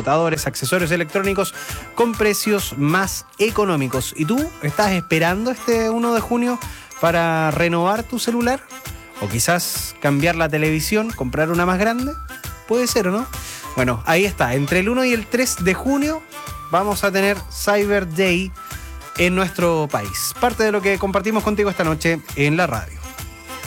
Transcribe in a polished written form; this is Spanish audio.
computadores, accesorios electrónicos con precios más económicos. ¿Y tú estás esperando este 1 de junio para renovar tu celular? ¿O quizás cambiar la televisión, comprar una más grande? Puede ser, ¿o no? Bueno, ahí está. Entre el 1 y el 3 de junio vamos a tener Cyber Day en nuestro país. Parte de lo que compartimos contigo esta noche en la radio.